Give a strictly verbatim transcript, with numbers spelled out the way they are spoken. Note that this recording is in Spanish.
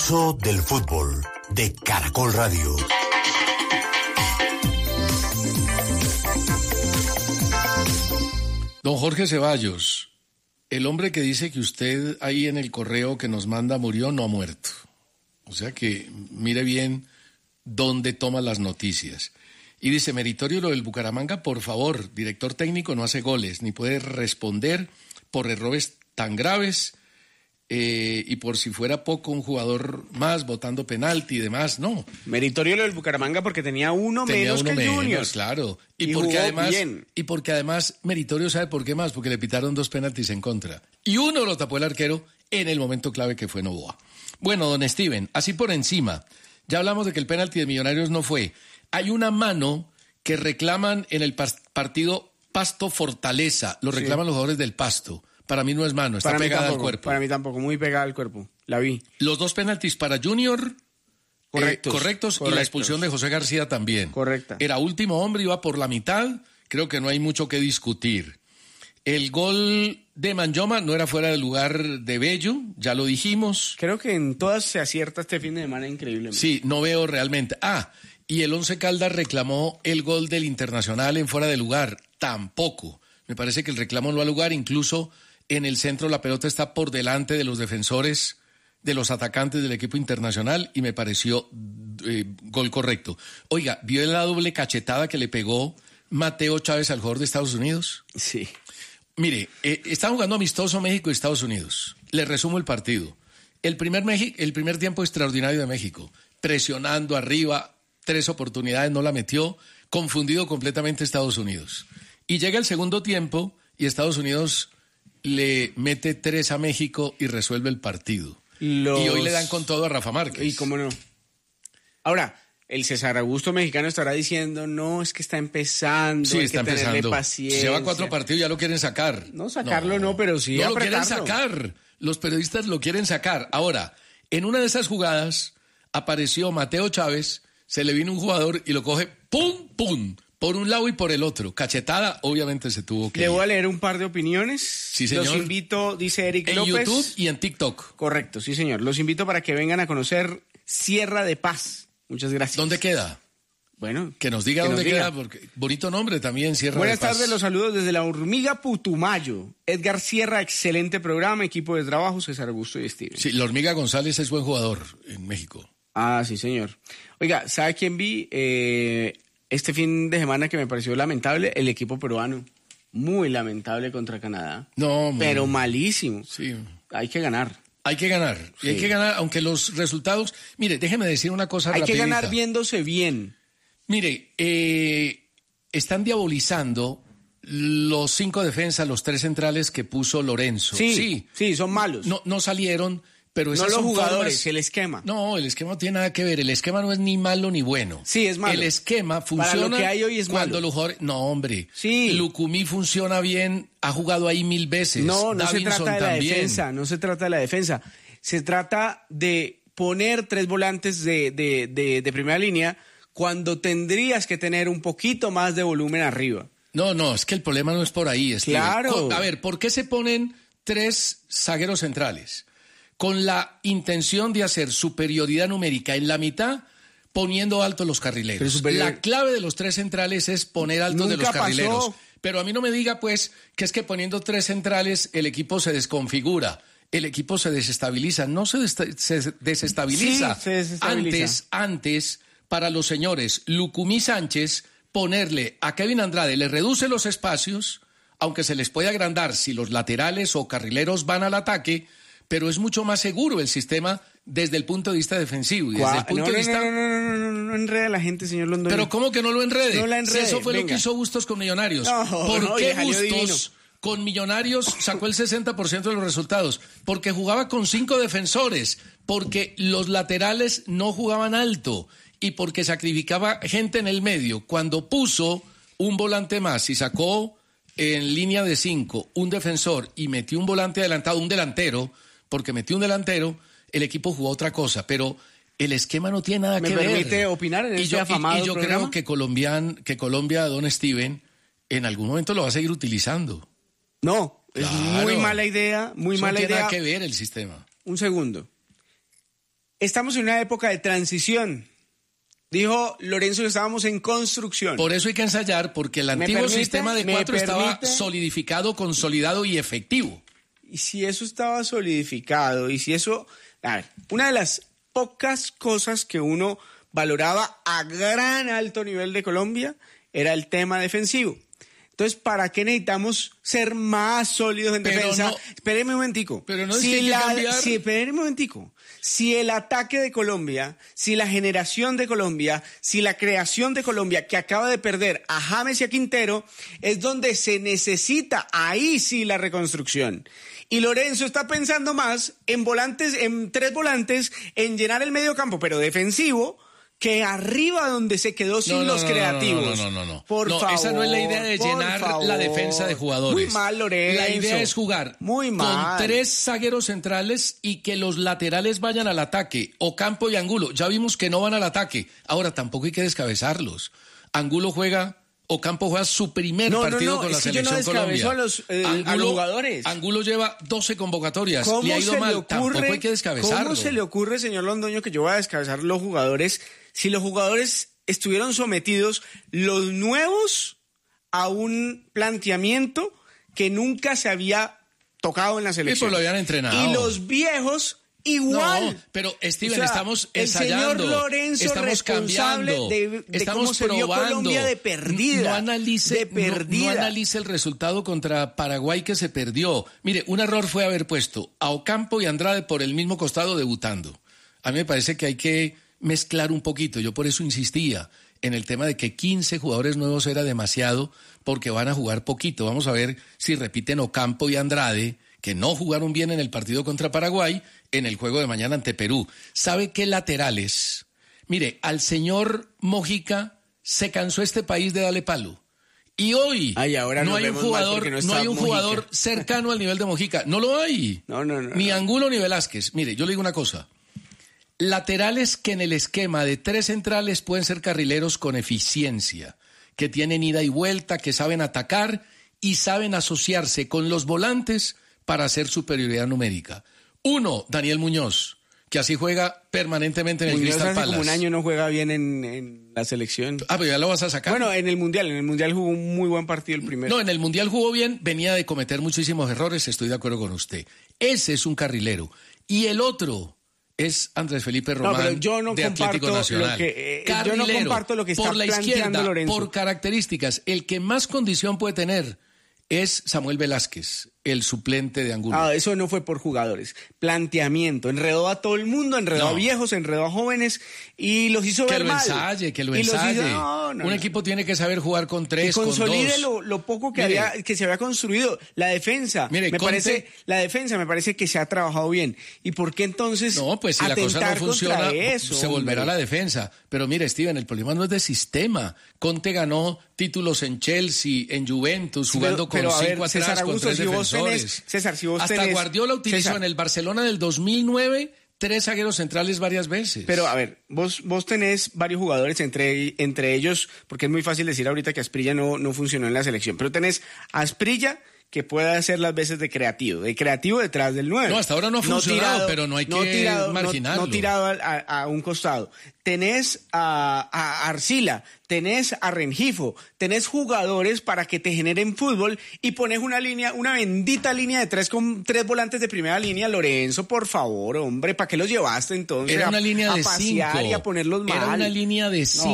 Del fútbol de Caracol Radio. Don Jorge Ceballos, el hombre que dice que usted ahí en el correo que nos manda murió, no ha muerto. O sea que mire bien dónde toma las noticias. Y dice, meritorio lo del Bucaramanga, por favor, director técnico no hace goles, ni puede responder por errores tan graves. Eh, y por si fuera poco, un jugador más votando penalti y demás, no. Meritorio lo del Bucaramanga porque tenía uno tenía menos uno que el menos, Junior. Claro. Y, y porque jugó además, bien. y porque además meritorio sabe por qué más, porque le pitaron dos penaltis en contra. Y uno lo tapó el arquero en el momento clave que fue Novoa. Bueno, don Steven, así por encima, ya hablamos de que el penalti de Millonarios no fue. Hay una mano que reclaman en el partido Pasto Fortaleza, lo reclaman sí. los jugadores del Pasto. Para mí no es mano, está para pegada tampoco, al cuerpo. Para mí tampoco, muy pegada al cuerpo. La vi. Los dos penaltis para Junior, correctos, eh, correctos, correctos, y la expulsión de José García también. Correcta. Era último hombre, iba por la mitad, creo que no hay mucho que discutir. El gol de Manyoma no era fuera del lugar de Bello, ya lo dijimos. Creo que en todas se acierta este fin de semana increíblemente. Sí, no veo realmente. Ah, y el Once Caldas reclamó el gol del Internacional en fuera de lugar, tampoco. Me parece que el reclamo no ha lugar, incluso en el centro la pelota está por delante de los defensores, de los atacantes del equipo internacional y me pareció eh, gol correcto. Oiga, ¿vio la doble cachetada que le pegó Mateo Chávez al jugador de Estados Unidos? Sí. Mire, eh, está jugando amistoso México y Estados Unidos. Le resumo el partido. El primer, México, el primer tiempo extraordinario de México, presionando arriba, tres oportunidades, no la metió, confundido completamente Estados Unidos. Y llega el segundo tiempo y Estados Unidos le mete tres a México y resuelve el partido. Los... Y hoy le dan con todo a Rafa Márquez. Y cómo no. Ahora, el César Augusto mexicano estará diciendo, no, es que está empezando, sí, hay está que empezando. tenerle paciencia. Lleva cuatro partidos, ya lo quieren sacar. No, sacarlo no, no pero sí no apretarlo. lo quieren sacar. Los periodistas lo quieren sacar. Ahora, en una de esas jugadas apareció Mateo Chávez, se le vino un jugador y lo coge, ¡pum, pum! Por un lado y por el otro. Cachetada, obviamente se tuvo que Le ir. voy a leer un par de opiniones. Sí, señor. Los invito, dice Eric en López. En YouTube y en TikTok. Correcto, sí, señor. Los invito para que vengan a conocer Sierra de Paz. Muchas gracias. ¿Dónde queda? Bueno. Que nos diga que dónde nos queda, diga. porque bonito nombre también, Sierra Buenas de Paz. Buenas tardes, los saludos desde la Hormiga Putumayo. Edgar Sierra, excelente programa, equipo de trabajo, César Augusto y Steven. Sí, la Hormiga González es buen jugador en México. Ah, sí, señor. Oiga, ¿sabe quién vi? Eh... Este fin de semana que me pareció lamentable, el equipo peruano. Muy lamentable contra Canadá. No, pero malísimo. Sí. Hay que ganar. Hay que ganar. Sí. Y hay que ganar, aunque los resultados... Mire, déjeme decir una cosa Hay rapidita. que ganar viéndose bien. Mire, eh, están diabolizando los cinco defensas, los tres centrales que puso Lorenzo. Sí, sí, sí son malos. No, no salieron... Pero no los son jugadores, formas... el esquema. No, el esquema no tiene nada que ver. El esquema no es ni malo ni bueno. Sí, es malo. El esquema funciona Para lo que hay hoy es cuando malo. los jugadores... No, hombre. Sí. Lucumí funciona bien, ha jugado ahí mil veces. No, no Davinson se trata de la también. defensa, no se trata de la defensa. Se trata de poner tres volantes de, de, de, de primera línea cuando tendrías que tener un poquito más de volumen arriba. No, no, es que el problema no es por ahí. Steven. Claro. A ver, ¿por qué se ponen tres zagueros centrales? Con la intención de hacer superioridad numérica en la mitad, poniendo altos los carrileros. Superior... La clave de los tres centrales es poner altos Nunca de los carrileros. Pasó. Pero a mí no me diga, pues, que es que poniendo tres centrales el equipo se desconfigura, el equipo se desestabiliza. No se, des se desestabiliza. Sí, se desestabiliza. Antes, antes, para los señores Lucumí Sánchez, ponerle a Kevin Andrade, le reduce los espacios, aunque se les puede agrandar si los laterales o carrileros van al ataque, pero es mucho más seguro el sistema desde el punto de vista defensivo. Y desde el punto no, de no, vista... no, no, no, no, no, no enrede a la gente, señor Londoño. Pero ¿cómo que no lo enrede? No la enrede. Si eso fue Venga. lo que hizo Bustos con Millonarios. No, ¿Por no, qué Bustos divino. con Millonarios sacó el sesenta por ciento de los resultados? Porque jugaba con cinco defensores, porque los laterales no jugaban alto y porque sacrificaba gente en el medio. Cuando puso un volante más y sacó en línea de cinco un defensor y metió un volante adelantado, un delantero, porque metió un delantero, el equipo jugó otra cosa, pero el esquema no tiene nada ¿Me que ver. ¿Me permite opinar en y este yo, afamado y, y yo programa? creo que, Colombian, que Colombia, don Steven, en algún momento lo va a seguir utilizando. No, es Claro. muy mala idea, muy Eso mala no tiene idea. nada que ver el sistema. Un segundo. estamos en una época de transición. Dijo Lorenzo que estábamos en construcción. Por eso hay que ensayar, porque el antiguo permite, sistema de cuatro estaba solidificado, consolidado y efectivo. Y si eso estaba solidificado, y si eso... A ver, una de las pocas cosas que uno valoraba a gran alto nivel de Colombia era el tema defensivo. Entonces, ¿para qué necesitamos ser más sólidos en pero defensa? No, espéreme un momentico. Pero no es si que hay la, que cambiar... Si, espéreme un momentico. Si el ataque de Colombia, si la generación de Colombia, si la creación de Colombia, que acaba de perder a James y a Quintero, es donde se necesita, ahí sí, la reconstrucción. Y Lorenzo está pensando más en volantes, en tres volantes, en llenar el medio campo, pero defensivo, que arriba donde se quedó sin no, no, los no, creativos. No, no, no, no. no. Por no, favor. Esa no es la idea de llenar favor. la defensa de jugadores. Muy mal, Lorenzo. La idea es jugar Muy mal. con tres zagueros centrales y que los laterales vayan al ataque. Ocampo y Angulo. Ya vimos que no van al ataque. Ahora, tampoco hay que descabezarlos. Angulo juega... Ocampo juega su primer no, partido no, no, con la es que selección yo no Colombia. A los, eh, Angulo, a los jugadores. Angulo lleva doce convocatorias. ¿Cómo le ha ido se mal. Le ocurre, tampoco hay que descabezarlo. ¿Cómo se le ocurre, señor Londoño, que yo voy a descabezar los jugadores si los jugadores estuvieron sometidos, los nuevos, a un planteamiento que nunca se había tocado en la selección? Y pues lo habían entrenado. Y los viejos... Igual. No, pero Steven, o sea, estamos el ensayando. El señor Lorenzo estamos responsable cambiando, de, de estamos cómo se vio Colombia de perdida. No analice, de perdida. No, no analice el resultado contra Paraguay que se perdió. Mire, un error fue haber puesto a Ocampo y Andrade por el mismo costado debutando. A mí me parece que hay que mezclar un poquito. Yo por eso insistía en el tema de que quince jugadores nuevos era demasiado porque van a jugar poquito. Vamos a ver si repiten Ocampo y Andrade, que no jugaron bien en el partido contra Paraguay, en el juego de mañana ante Perú. ¿Sabe qué laterales? Mire, al señor Mojica se cansó este país de darle palo. Y hoy Ay, ahora no hay un jugador, no, no hay un jugador cercano al nivel de Mojica. No lo hay. No, no, no. Ni no. Angulo ni Velázquez. Mire, yo le digo una cosa. Laterales que en el esquema de tres centrales pueden ser carrileros con eficiencia, que tienen ida y vuelta, que saben atacar y saben asociarse con los volantes para hacer superioridad numérica. Uno, Daniel Muñoz, que así juega permanentemente en el Muñoz Crystal hace Palace. como un año no juega bien en, en la selección. Ah, pero ya lo vas a sacar. Bueno, en el Mundial, en el Mundial jugó un muy buen partido el primero. No, en el Mundial jugó bien, venía de cometer muchísimos errores, estoy de acuerdo con usted. Ese es un carrilero. Y el otro es Andrés Felipe Román, no, pero yo no de Atlético Nacional. Lo que, eh, carrilero, yo no comparto lo que está por la planteando izquierda, Lorenzo. Por características, el que más condición puede tener es Samuel Velázquez, el suplente de Angulo. Ah, eso no fue por jugadores. Planteamiento. Enredó a todo el mundo, enredó no. a viejos, enredó a jóvenes y los hizo que ver mal. Que lo ensaye, que lo y ensaye. Hizo, no, no, Un no. equipo tiene que saber jugar con tres, que consolide con dos. Lo, lo poco que, Mire, había, que se había construido. La defensa. Mire, me Conte, parece, la defensa me parece que se ha trabajado bien. ¿Y por qué entonces No, pues si la cosa no funciona, eso, se volverá hombre. la defensa. Pero mire, Steven, el problema no es de sistema. Conte ganó títulos en Chelsea, en Juventus, jugando pero, con pero, cinco ver, atrás, César Augusto, con tres si vos defensores. tenés, César, si vos Hasta tenés, Guardiola utilizó César, en el Barcelona del dos mil nueve tres zagueros centrales varias veces. Pero a ver, vos, vos tenés varios jugadores, entre, entre ellos, porque es muy fácil decir ahorita que Asprilla no, no funcionó en la selección, pero tenés a Asprilla que puede hacer las veces de creativo, de creativo detrás del nueve. No, hasta ahora no ha funcionado, tirado, pero no hay no que tirado, marginarlo. No, no tirado a, a, a un costado. Tenés a, a Arcila, tenés a Rengifo, tenés jugadores para que te generen fútbol y pones una línea, una bendita línea de tres con tres volantes de primera línea. Lorenzo, por favor, hombre, ¿para qué los llevaste entonces? Era una a, línea a de pasear cinco. Y a ponerlos mal. Era una línea de cinco. No.